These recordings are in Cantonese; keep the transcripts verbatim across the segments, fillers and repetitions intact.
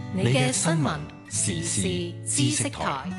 你嘅新聞時事知識台。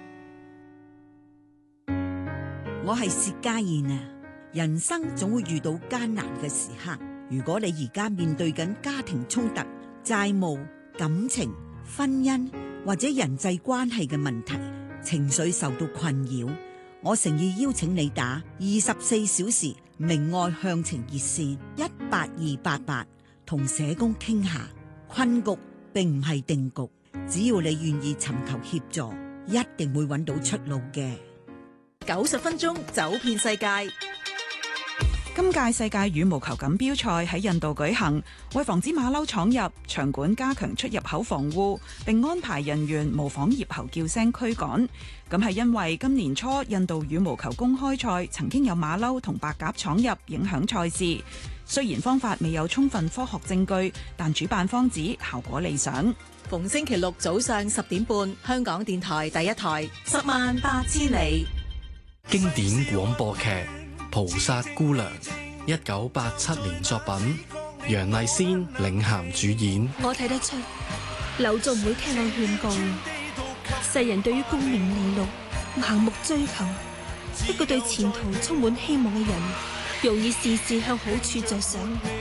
我係薛家燕啊！人生總會遇到艱難嘅時刻，如果你而家面對緊家庭衝突、債務、感情、婚姻或者人際關係嘅問題，情緒受到困擾，我誠意邀請你打二十四小時明愛向晴熱線一八二八八，同社工傾下。困局並唔係定局，只要你願意尋求協助，一定會揾到出路嘅。 九十分鐘走遍世界。 今屆世界羽毛球錦標賽喺印度舉行，為防止馬騮闖入，場館加強出入口防護，並安排人員模仿葉猴叫聲驅趕。咁係因為今年初印度羽毛球公開賽曾經有馬騮同白鴿闖入，影響賽事。雖然方法未有充分科學證據，但主辦方指效果理想。 逢星期六早上十點半，香港電台第一台，十萬八千里。 經典廣播劇《菩薩姑娘》，一九八七年作品，楊麗仙領銜主演。 我睇得出劉仲唔會聽我勸告，世人對於功名利祿盲目追求，一個對前途充滿希望嘅人，容易事事向好處着想。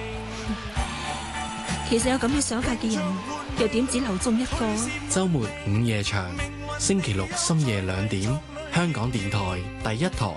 其實有咁嘅想法嘅人，又點止劉仲一個？ 周末午夜場，星期六深夜兩點，香港電台第一台。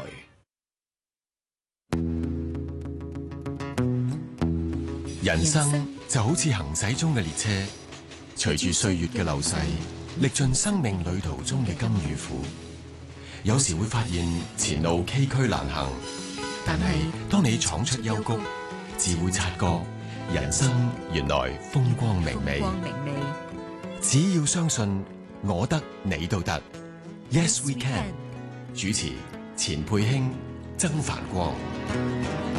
人生就好似行駛中嘅列車，隨住歲月嘅流逝，歷盡生命旅途中嘅甘與苦。有時會發現前路崎嶇難行，但係當你闖出幽谷，自會察覺人生原來風光明媚。只要相信我得你都得。Yes we can。主持錢佩卿、曾繁光。